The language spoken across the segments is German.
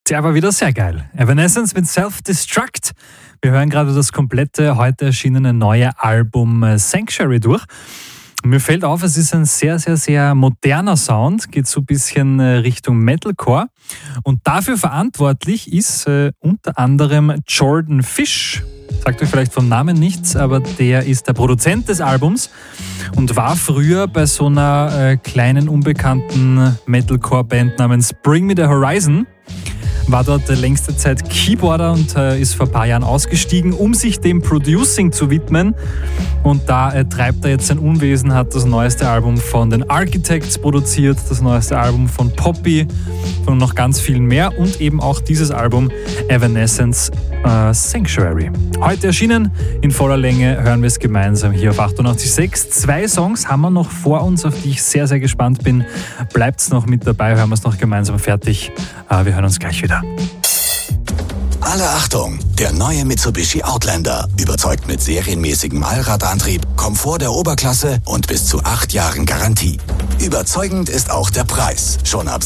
Der war wieder sehr geil. Evanescence mit Self-Destruct. Wir hören gerade das komplette heute erschienene neue Album Sanctuary durch. Mir fällt auf, es ist ein sehr, sehr, sehr moderner Sound, geht so ein bisschen Richtung Metalcore. Und dafür verantwortlich ist unter anderem Jordan Fish. Sagt euch vielleicht vom Namen nichts, aber der ist der Produzent des Albums und war früher bei so einer kleinen, unbekannten Metalcore-Band namens Bring Me the Horizon. War dort längste Zeit Keyboarder und ist vor ein paar Jahren ausgestiegen, um sich dem Producing zu widmen. Und da treibt er jetzt sein Unwesen, hat das neueste Album von den Architects produziert, das neueste Album von Poppy, von noch ganz vielen mehr und eben auch dieses Album Evanescence Sanctuary. Heute erschienen, in voller Länge, hören wir es gemeinsam hier auf 88.6. 2 Songs haben wir noch vor uns, auf die ich sehr, sehr gespannt bin. Bleibt's noch mit dabei, hören wir es noch gemeinsam fertig. Wir hören uns gleich wieder. Alle Achtung! Der neue Mitsubishi Outlander überzeugt mit serienmäßigem Allradantrieb, Komfort der Oberklasse und bis zu 8 Jahren Garantie. Überzeugend ist auch der Preis. Schon ab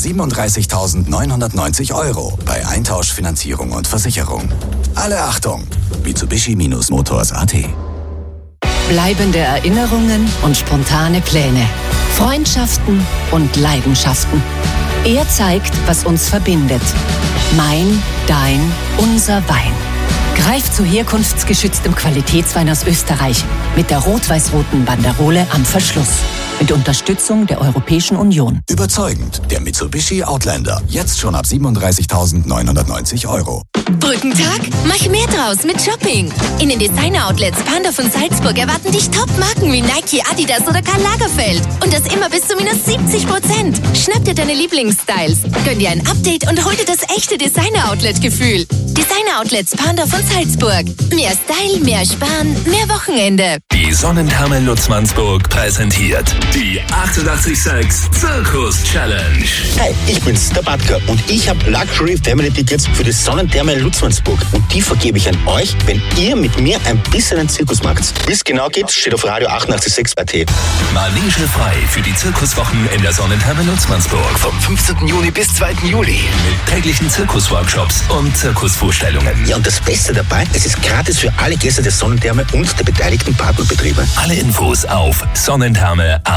37.990 € bei Eintausch, Finanzierung und Versicherung. Alle Achtung! Mitsubishi-Motors.at. Bleibende Erinnerungen und spontane Pläne. Freundschaften und Leidenschaften. Er zeigt, was uns verbindet. Mein, dein, unser Wein. Greif zu herkunftsgeschütztem Qualitätswein aus Österreich mit der rot-weiß-roten Banderole am Verschluss. Mit Unterstützung der Europäischen Union. Überzeugend, der Mitsubishi Outlander. Jetzt schon ab 37.990 €. Brückentag? Mach mehr draus mit Shopping. In den Designer-Outlets Pandorf und Salzburg erwarten dich Top-Marken wie Nike, Adidas oder Karl Lagerfeld. Und das immer bis zu minus 70%. Schnapp dir deine Lieblingsstyles. Gönn dir ein Update und hol dir das echte Designer-Outlet-Gefühl. Designer-Outlets Pandorf und Salzburg. Mehr Style, mehr Sparen, mehr Wochenende. Die Sonnentherme Lutzmannsburg präsentiert die 88.6 Zirkus Challenge. Hi, ich bin's, der Batka und ich habe Luxury Family Tickets für die Sonnentherme Lutzmannsburg und die vergebe ich an euch, wenn ihr mit mir ein bisschen einen Zirkus macht. Wie es genau geht, steht auf Radio 88.6 AT. Manege frei für die Zirkuswochen in der Sonnentherme Lutzmannsburg vom 15. Juni bis 2. Juli mit täglichen Zirkusworkshops und Zirkusvorstellungen. Ja, und das Beste dabei, es ist gratis für alle Gäste der Sonnentherme und der beteiligten Partnerbetriebe. Alle Infos auf Sonnentherme.at.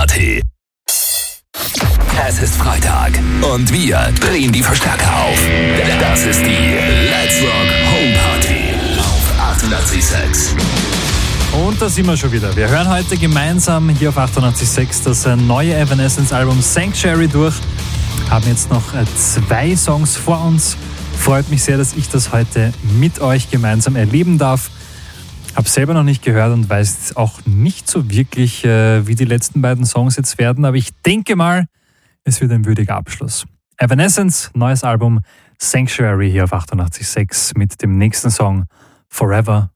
Es ist Freitag und wir drehen die Verstärker auf. Das ist die Let's Rock Home Party auf 88.6. Und da sind wir schon wieder. Wir hören heute gemeinsam hier auf 88.6 das neue Evanescence-Album Sanctuary durch. Haben jetzt noch 2 Songs vor uns. Freut mich sehr, dass ich das heute mit euch gemeinsam erleben darf. Habe selber noch nicht gehört und weiß auch nicht so wirklich, wie die letzten beiden Songs jetzt werden. Aber ich denke mal, es wird ein würdiger Abschluss. Evanescence, neues Album Sanctuary hier auf 88.6 mit dem nächsten Song Forever